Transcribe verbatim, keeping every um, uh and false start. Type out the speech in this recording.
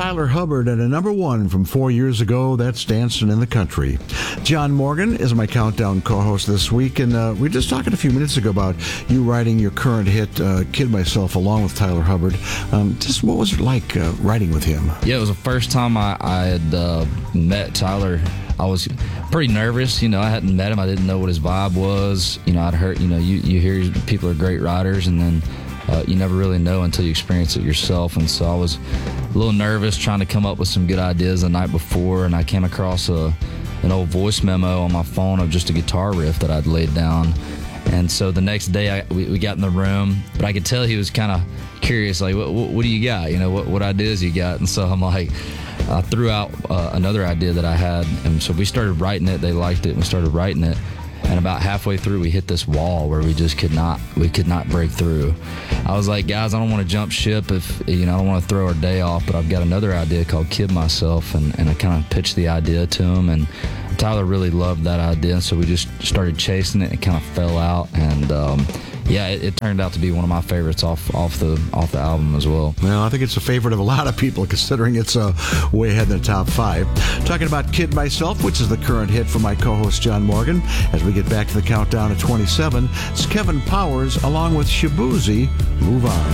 Tyler Hubbard and a number one from four years ago. That's Dancing in the Country. John Morgan is my Countdown co-host this week, and uh, we were just talking a few minutes ago about you writing your current hit, uh, Kid Myself, along with Tyler Hubbard. Um, just what was it like uh, writing with him? Yeah, it was the first time I, I had uh, met Tyler. I was pretty nervous. You know, I hadn't met him. I didn't know what his vibe was. You know, I'd heard, you know, you, you hear people are great writers, and then uh, you never really know until you experience it yourself. And so I was a little nervous trying to come up with some good ideas the night before, and I came across a, an old voice memo on my phone of just a guitar riff that I'd laid down. And so the next day I, we, we got in the room, but I could tell he was kind of curious, like, what, what, what do you got? You know, what, what ideas you got? And so I'm like, I threw out uh, another idea that I had, and so we started writing it. They liked it, and we started writing it. And about halfway through, we hit this wall where we just could not, we could not break through. I was like, guys, I don't want to jump ship if, you know, I don't want to throw our day off, but I've got another idea called Kid Myself, and, and I kind of pitched the idea to him, and Tyler really loved that idea, so we just started chasing it. It kind of fell out, and um, yeah, it, it turned out to be one of my favorites off off the off the album as well. Well, I think it's a favorite of a lot of people, considering it's uh, way ahead in the top five. Talking about Kid Myself, which is the current hit for my co-host John Morgan. As we get back to the countdown at twenty-seven, it's Kevin Powers along with Shaboozey. Move On.